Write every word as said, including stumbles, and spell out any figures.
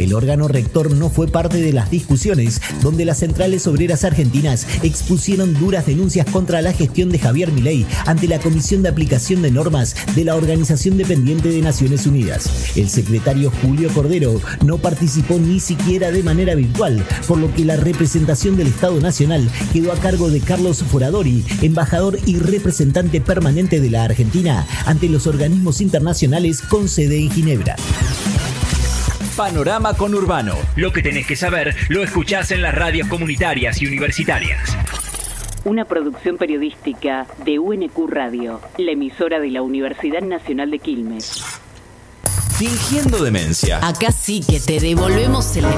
El órgano rector no fue parte de las discusiones, donde las centrales obreras argentinas expusieron duras denuncias contra la gestión de Javier Milei ante la Comisión de Aplicación de Normas de la Organización Dependiente de Naciones Unidas. El secretario Julio Cordero no participó ni siquiera de manera virtual, por lo que la representación del Estado Nacional quedó a cargo de Carlos Foradori, embajador y representante permanente de la Argentina ante los organismos internacionales con sede en Ginebra. Panorama Conurbano. Lo que tenés que saber lo escuchás en las radios comunitarias y universitarias. Una producción periodística de U N Q Radio, la emisora de la Universidad Nacional de Quilmes. Fingiendo demencia. Acá sí que te devolvemos el